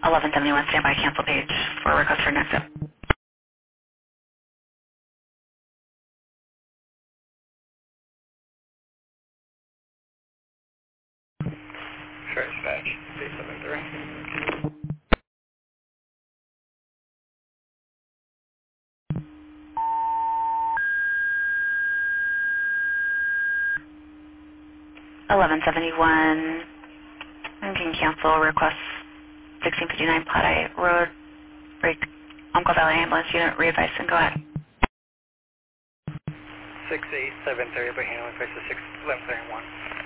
1171, standby cancel page for a request for next step. Sure, dispatch, 373. 1171, I can cancel request 1659 Platte Road, break Umpqua Valley Ambulance Unit, re-advise and go ahead. 68730 by handling place of 1131.